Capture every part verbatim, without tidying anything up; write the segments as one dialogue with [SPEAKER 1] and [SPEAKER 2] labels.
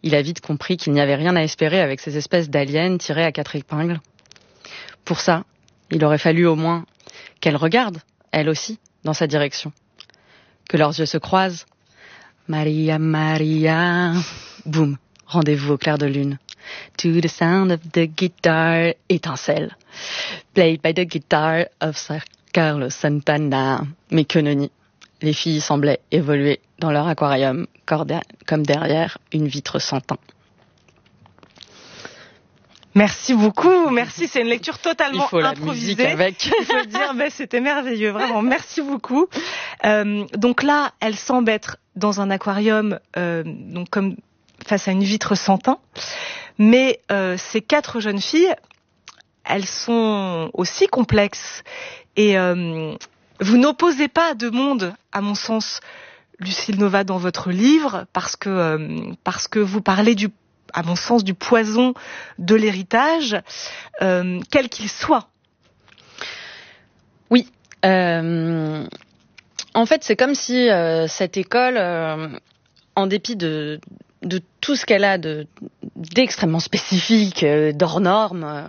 [SPEAKER 1] il a vite compris qu'il n'y avait rien à espérer avec ces espèces d'aliens tirés à quatre épingles. Pour ça, il aurait fallu au moins qu'elle regarde, elle aussi, dans sa direction. Que leurs yeux se croisent. Maria, Maria. Boum, rendez-vous au clair de lune. To the sound of the guitar, étincelle. Played by the guitar of Sir Carlos Santana. Mais que nenni. Les filles semblaient évoluer dans leur aquarium, comme derrière une vitre sans teint.
[SPEAKER 2] Merci beaucoup, merci, c'est une lecture totalement
[SPEAKER 1] Il faut
[SPEAKER 2] improvisée.
[SPEAKER 1] La musique avec.
[SPEAKER 2] Il faut le dire, mais c'était merveilleux, vraiment, merci beaucoup. Euh, donc là, elle semble être dans un aquarium, euh, donc comme face à une vitre sans teint, mais euh, ces quatre jeunes filles, elles sont aussi complexes et euh, vous n'opposez pas de monde, à mon sens, Lucile Nova, dans votre livre, parce que euh, parce que vous parlez du à mon sens, du poison de l'héritage, euh, quel qu'il soit.
[SPEAKER 1] Oui. Euh, en fait, c'est comme si euh, cette école, euh, en dépit de, de tout ce qu'elle a de, d'extrêmement spécifique, euh, d'hors norme, euh,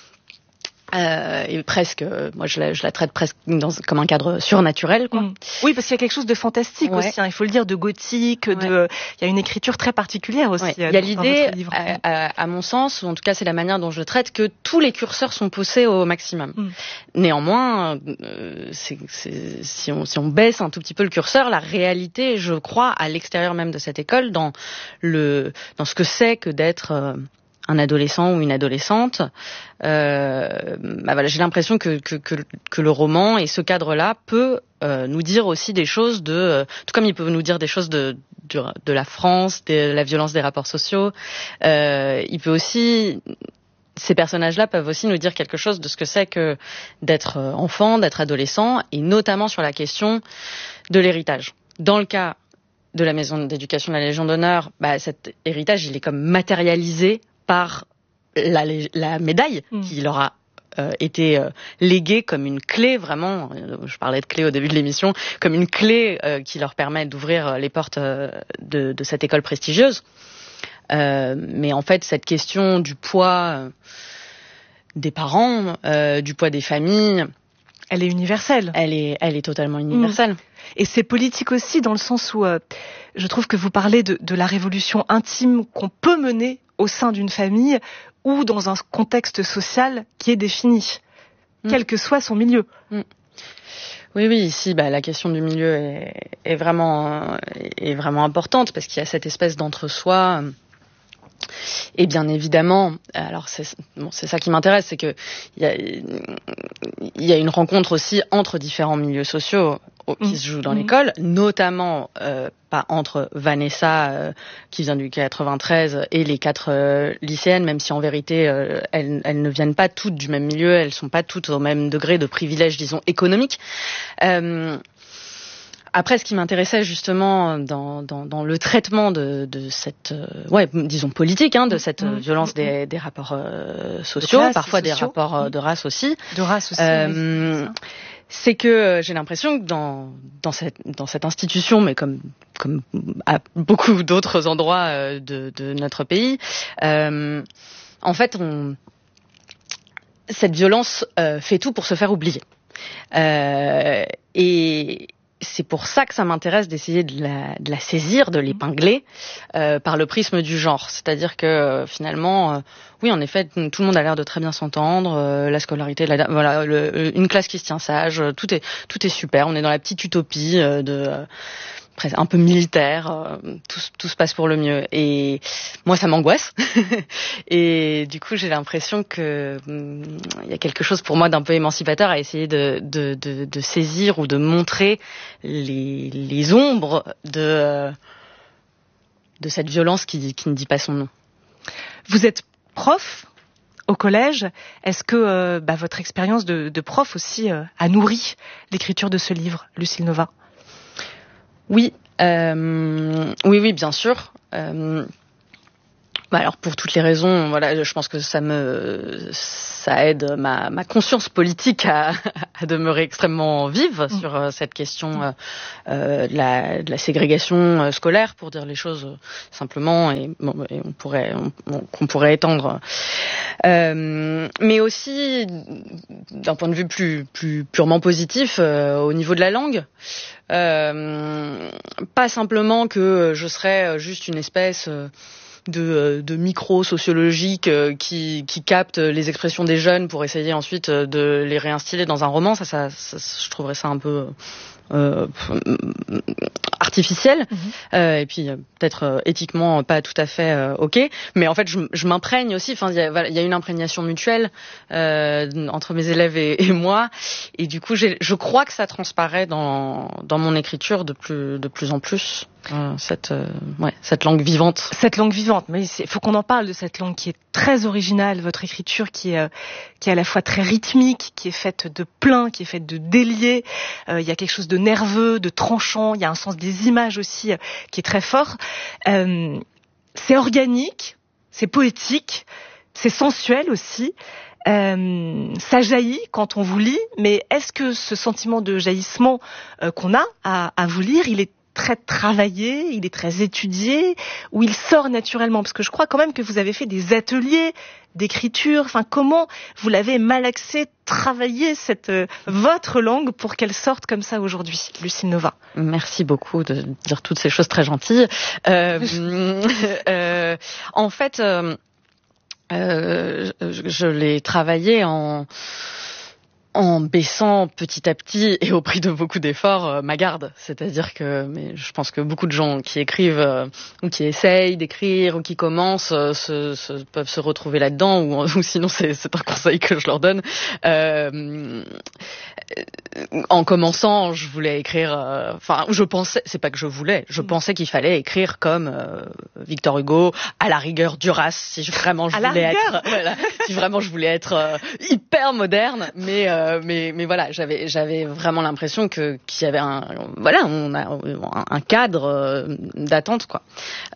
[SPEAKER 1] Euh, et presque, euh, moi je la, je la traite presque dans, comme un cadre surnaturel, quoi.
[SPEAKER 2] Mmh. Oui, parce qu'il y a quelque chose de fantastique ouais. aussi, hein, il faut le dire, de gothique, ouais. de, il y a une écriture très particulière aussi. Ouais.
[SPEAKER 1] Il y a l'idée, à, à, à mon sens, ou en tout cas c'est la manière dont je le traite, que tous les curseurs sont poussés au maximum. Mmh. Néanmoins, euh, c'est, c'est, si, on, si on baisse un tout petit peu le curseur, la réalité, je crois, à l'extérieur même de cette école, dans le, dans ce que c'est que d'être euh, un adolescent ou une adolescente, euh, bah voilà, j'ai l'impression que, que, que, que le roman et ce cadre-là peut euh, nous dire aussi des choses de, euh, tout comme il peut nous dire des choses de, de, de la France, de la violence des rapports sociaux, euh, il peut aussi, ces personnages-là peuvent aussi nous dire quelque chose de ce que c'est que d'être enfant, d'être adolescent, et notamment sur la question de l'héritage. Dans le cas de la maison d'éducation de la Légion d'honneur, bah, cet héritage, il est comme matérialisé par la, la médaille mmh. qui leur a euh, été euh, léguée comme une clé, vraiment, euh, je parlais de clé au début de l'émission, comme une clé euh, qui leur permet d'ouvrir les portes euh, de, de cette école prestigieuse. Euh, mais en fait, cette question du poids euh, des parents, euh, du poids des familles,
[SPEAKER 2] elle est universelle.
[SPEAKER 1] Elle est, elle est totalement universelle. Mmh.
[SPEAKER 2] Et c'est politique aussi dans le sens où euh, je trouve que vous parlez de, de la révolution intime qu'on peut mener au sein d'une famille ou dans un contexte social qui est défini, mmh. quel que soit son milieu.
[SPEAKER 1] Mmh. Oui, oui, ici, bah, la question du milieu est, est, vraiment, est vraiment importante parce qu'il y a cette espèce d'entre-soi. Et bien évidemment, alors c'est, bon, c'est ça qui m'intéresse, c'est que il y a, il y a une rencontre aussi entre différents milieux sociaux qui mmh. se joue dans mmh. l'école, notamment euh, pas entre Vanessa euh, qui vient du quatre-vingt-treize et les quatre euh, lycéennes, même si en vérité euh, elles, elles ne viennent pas toutes du même milieu, elles sont pas toutes au même degré de privilège, disons, économique. Euh, Après, ce qui m'intéressait justement dans, dans, dans le traitement de, de cette, euh, ouais, disons politique, hein, de cette mmh. violence des, des rapports euh, sociaux, classe, parfois sociaux. Des rapports euh, de race aussi.
[SPEAKER 2] De race aussi.
[SPEAKER 1] Euh,
[SPEAKER 2] oui,
[SPEAKER 1] c'est que euh, j'ai l'impression que dans, dans, cette, dans cette institution, mais comme, comme à beaucoup d'autres endroits euh, de, de notre pays, euh, en fait, on, cette violence euh, fait tout pour se faire oublier. Euh, et c'est pour ça que ça m'intéresse d'essayer de la, de la saisir, de l'épingler euh, par le prisme du genre. C'est-à-dire que euh, finalement, euh, oui, en effet, tout le monde a l'air de très bien s'entendre. Euh, la scolarité, la, voilà, le, une classe qui se tient sage, tout est tout est super. On est dans la petite utopie euh, de euh, presque un peu militaire. Euh, tout, tout se passe pour le mieux. Et moi, ça m'angoisse. Et du coup, j'ai l'impression que hum, il y a quelque chose pour moi d'un peu émancipateur à essayer de, de, de, de saisir ou de montrer les, les ombres de, euh, de cette violence qui, qui ne dit pas son nom.
[SPEAKER 2] Vous êtes prof au collège. Est-ce que euh, bah, votre expérience de, de prof aussi euh, a nourri l'écriture de ce livre, Lucile Nova ?
[SPEAKER 1] Oui, euh, oui, oui, bien sûr. Euh, Bah alors pour toutes les raisons, voilà, je pense que ça me ça aide ma ma conscience politique à, à demeurer extrêmement vive mmh. sur euh, cette question euh, euh, de la de la ségrégation scolaire, pour dire les choses simplement, et, bon, et on pourrait on, qu'on pourrait étendre, euh, mais aussi d'un point de vue plus plus purement positif euh, au niveau de la langue. Euh, pas simplement que je serais juste une espèce de, de micro-sociologique qui, qui capte les expressions des jeunes pour essayer ensuite de les réinstiller dans un roman. Ça, ça, ça je trouverais ça un peu euh, artificiel, mmh. euh, et puis peut-être euh, éthiquement pas tout à fait euh, ok. Mais en fait, je, je m'imprègne aussi. Enfin, il y a, voilà, y a une imprégnation mutuelle euh, entre mes élèves et, et moi, et du coup, j'ai, je crois que ça transparaît dans dans mon écriture de plus de plus en plus. Euh, cette euh, ouais cette langue vivante.
[SPEAKER 2] Cette langue vivante, mais il faut qu'on en parle de cette langue qui est très originale, votre écriture qui est euh, qui est à la fois très rythmique, qui est faite de plein, qui est faite de déliés. Euh, il y a quelque chose de nerveux, de tranchant. Il y a un sens des images aussi euh, qui est très fort. Euh, c'est organique, c'est poétique, c'est sensuel aussi. Euh, ça jaillit quand on vous lit, mais est-ce que ce sentiment de jaillissement euh, qu'on a à, à vous lire, il est très travaillé, il est très étudié, ou il sort naturellement? Parce que je crois quand même que vous avez fait des ateliers d'écriture. Enfin, comment vous l'avez malaxé, travaillé cette euh, votre langue pour qu'elle sorte comme ça aujourd'hui, Lucile Nova?
[SPEAKER 1] Merci beaucoup de dire toutes ces choses très gentilles. Euh, euh, en fait, euh, euh, je, je l'ai travaillé en en baissant petit à petit et au prix de beaucoup d'efforts euh, ma garde. C'est-à-dire que, mais je pense que beaucoup de gens qui écrivent euh, ou qui essayent d'écrire ou qui commencent euh, se, se, peuvent se retrouver là-dedans, ou, ou sinon c'est, c'est un conseil que je leur donne. Euh, en commençant, je voulais écrire, enfin, euh, je pensais, c'est pas que je voulais, je pensais qu'il fallait écrire comme euh, Victor Hugo, à la rigueur Duras, si je, vraiment je
[SPEAKER 2] à
[SPEAKER 1] voulais être, voilà, si vraiment je voulais être euh, hyper moderne, mais euh, mais mais voilà, j'avais j'avais vraiment l'impression que qu'il y avait un, voilà, on a un, un cadre euh, d'attente, quoi.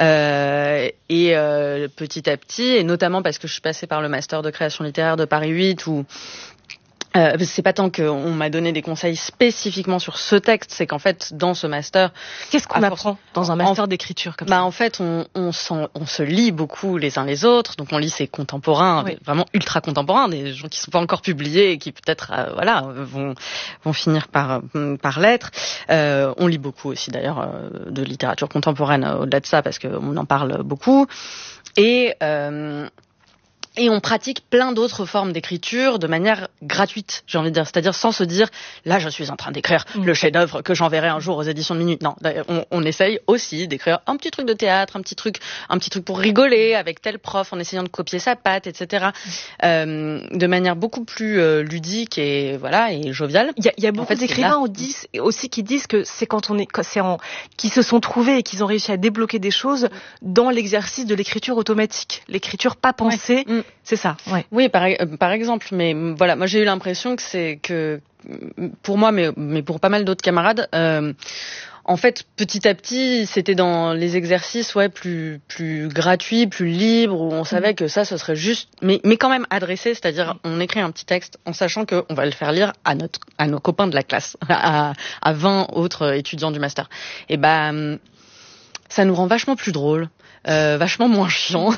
[SPEAKER 1] Euh, et euh, petit à petit, et notamment parce que je suis passée par le master de création littéraire de Paris huit, où Euh, c'est pas tant qu'on m'a donné des conseils spécifiquement sur ce texte, c'est qu'en fait, dans ce master...
[SPEAKER 2] Qu'est-ce qu'on apprend dans un master en, d'écriture comme
[SPEAKER 1] bah
[SPEAKER 2] ça?
[SPEAKER 1] En fait, on, on, on se lit beaucoup les uns les autres, donc on lit ces contemporains, oui. vraiment ultra contemporains, des gens qui sont pas encore publiés et qui peut-être euh, voilà, vont, vont finir par, par l'être. Euh, on lit beaucoup aussi d'ailleurs euh, de littérature contemporaine euh, au-delà de ça, parce qu'on en parle beaucoup. Et... Euh, Et on pratique plein d'autres formes d'écriture de manière gratuite, j'ai envie de dire. C'est-à-dire sans se dire, là, je suis en train d'écrire mmh. le chef-d'œuvre que j'enverrai un jour aux éditions de Minute. Non, on, on essaye aussi d'écrire un petit truc de théâtre, un petit truc, un petit truc pour rigoler avec tel prof, en essayant de copier sa patte, et cetera. Mmh. Euh, de manière beaucoup plus euh, ludique et voilà et joviale.
[SPEAKER 2] Il y a, il y a beaucoup en fait, d'écrivains aussi qui disent que c'est quand on est, quand c'est en, qui se sont trouvés et qu'ils ont réussi à débloquer des choses dans l'exercice de l'écriture automatique, l'écriture pas pensée. Ouais. Mmh. C'est ça, ouais.
[SPEAKER 1] Oui, par, euh, par exemple, mais voilà, moi j'ai eu l'impression que c'est que pour moi, mais, mais pour pas mal d'autres camarades, euh, en fait, petit à petit, c'était dans les exercices, ouais, plus plus gratuits, plus libres, où on savait mmh. que ça, ce serait juste, mais mais quand même adressé, c'est-à-dire mmh. on écrit un petit texte en sachant que on va le faire lire à notre à nos copains de la classe, à à vingt autres étudiants du master. Et ben, ça nous rend vachement plus drôles. Euh, vachement moins chiant.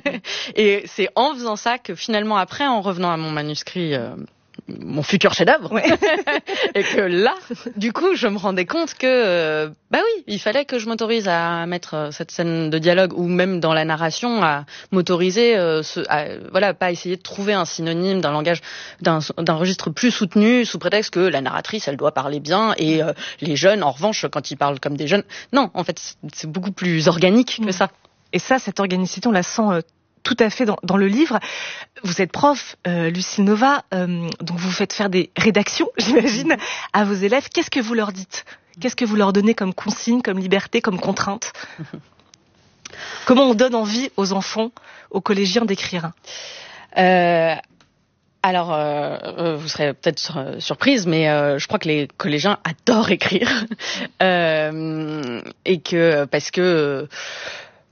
[SPEAKER 1] Et c'est en faisant ça que finalement après, en revenant à mon manuscrit, euh, mon futur chef-d'œuvre, ouais. et que là, du coup, je me rendais compte que, euh, bah oui, il fallait que je m'autorise à mettre cette scène de dialogue, ou même dans la narration, à m'autoriser, euh, ce, à, voilà, pas essayer de trouver un synonyme d'un langage, d'un, d'un registre plus soutenu, sous prétexte que la narratrice, elle doit parler bien, et euh, les jeunes, en revanche, quand ils parlent comme des jeunes, non, en fait, c'est beaucoup plus organique que ça.
[SPEAKER 2] Et ça, cette organicité, on la sent euh, tout à fait dans, dans le livre. Vous êtes prof, euh, Lucile Nova, euh, donc vous faites faire des rédactions, j'imagine, à vos élèves. Qu'est-ce que vous leur dites? Qu'est-ce que vous leur donnez comme consigne, comme liberté, comme contrainte? Comment on donne envie aux enfants, aux collégiens d'écrire?
[SPEAKER 1] euh... Alors, euh, vous serez peut-être sur, surprise, mais euh, je crois que les collégiens adorent écrire, euh, et que parce que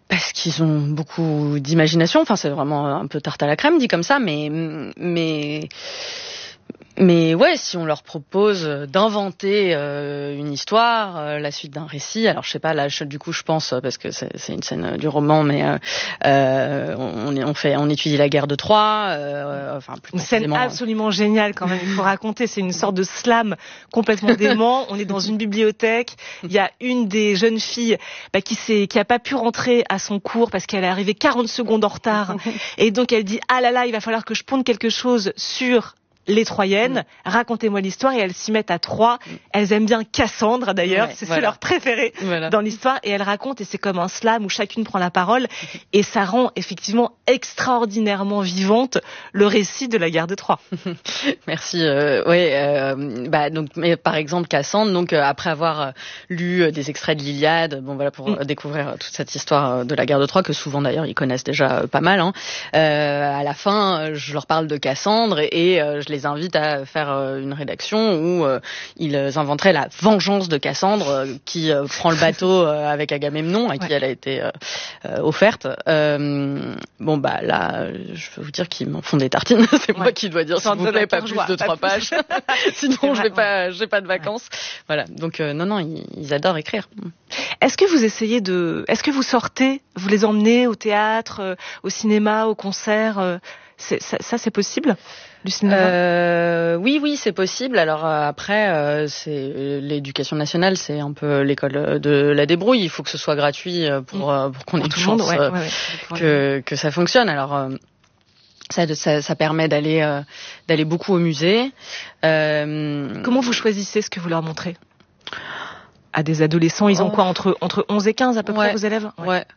[SPEAKER 1] Parce qu'ils ont beaucoup d'imagination. Enfin, c'est vraiment un peu tarte à la crème dit comme ça, mais mais mais ouais, si on leur propose d'inventer euh, une histoire, euh, la suite d'un récit. Alors je sais pas, là je, du coup je pense parce que c'est, c'est une scène du roman, mais euh, euh, on, on fait, on étudie la guerre de Troie. Euh, enfin, plus
[SPEAKER 2] une scène absolument géniale quand même. Il faut raconter, c'est une sorte de slam complètement dément. On est dans une bibliothèque. Il y a une des jeunes filles bah, qui s'est, qui a pas pu rentrer à son cours parce qu'elle est arrivée quarante secondes en retard, et donc elle dit ah là là, il va falloir que je ponde quelque chose sur les Troyennes, mmh. racontez-moi l'histoire, et elles s'y mettent à trois. Mmh. Elles aiment bien Cassandre d'ailleurs, ouais, c'est, voilà. c'est leur préféré voilà. dans l'histoire, et elles racontent, et c'est comme un slam où chacune prend la parole, mmh. et ça rend effectivement extraordinairement vivante le récit de la guerre de Troie.
[SPEAKER 1] Merci. Euh, ouais, euh, bah donc, mais par exemple Cassandre, donc euh, après avoir euh, lu euh, des extraits de l'Iliade, bon voilà pour mmh. euh, découvrir euh, toute cette histoire euh, de la guerre de Troie que souvent d'ailleurs ils connaissent déjà euh, pas mal. Hein. Euh, à la fin, euh, je leur parle de Cassandre et, et euh, je les les invite à faire euh, une rédaction où euh, ils inventeraient la vengeance de Cassandre euh, qui euh, prend le bateau euh, avec Agamemnon à qui ouais. elle a été euh, euh, offerte. Euh, bon bah là, je peux vous dire qu'ils m'en font des tartines. C'est ouais. moi qui dois dire s'il vous plaît pas plus de trois pages. Sinon je vais pas, j'ai pas de vacances. Ouais. Voilà. Donc euh, non non, ils, ils adorent écrire.
[SPEAKER 2] Est-ce que vous essayez de, est-ce que vous sortez, vous les emmenez au théâtre, euh, au cinéma, au concert euh, c'est, ça, ça c'est possible?
[SPEAKER 1] Euh, oui, oui, c'est possible. Alors euh, après, euh, c'est l'éducation nationale, c'est un peu l'école de la débrouille. Il faut que ce soit gratuit pour, euh, pour qu'on ait tout chance ouais, euh, ouais, ouais. que que ça fonctionne. Alors euh, ça, ça, ça permet d'aller euh, d'aller beaucoup au musée.
[SPEAKER 2] Euh, Comment vous choisissez ce que vous leur montrez à des adolescents? Ils ont oh. quoi entre entre onze et quinze à peu
[SPEAKER 1] ouais,
[SPEAKER 2] près, vos élèves?
[SPEAKER 1] Ouais. ouais.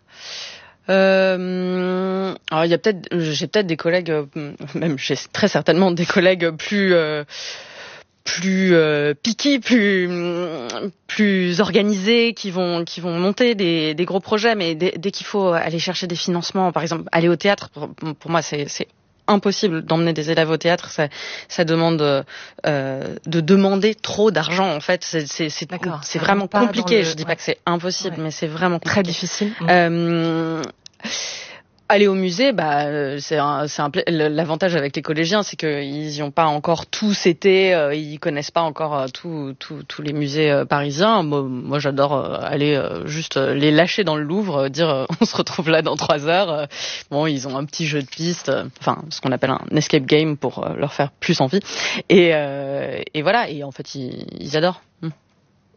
[SPEAKER 1] Euh, alors il y a peut-être, j'ai peut-être des collègues, même j'ai très certainement des collègues plus euh, plus euh, piqués, plus plus organisés, qui vont qui vont monter des des gros projets, mais dès, dès qu'il faut aller chercher des financements, par exemple aller au théâtre, pour, pour moi c'est c'est impossible d'emmener des élèves au théâtre, ça, ça demande euh, de demander trop d'argent en fait, c'est, c'est, c'est, c'est vraiment compliqué. Le... Je dis ouais. pas que c'est impossible, ouais. mais c'est vraiment compliqué.
[SPEAKER 2] Très difficile.
[SPEAKER 1] Euh, aller au musée, bah c'est un, c'est un l'avantage avec les collégiens, c'est qu'ils y ont pas encore tous été, euh, ils connaissent pas encore euh, tous tous tous les musées euh, parisiens. Moi, moi j'adore euh, aller euh, juste euh, les lâcher dans le Louvre, euh, dire euh, on se retrouve là dans trois heures. Euh, bon, ils ont un petit jeu de piste, euh, enfin ce qu'on appelle un escape game pour euh, leur faire plus envie. Et euh, et voilà, et en fait ils, ils adorent. Hum.